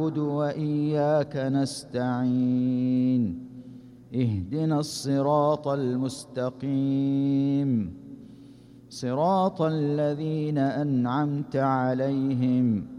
وإياك نستعين اهدنا الصراط المستقيم صراط الذين أنعمت عليهم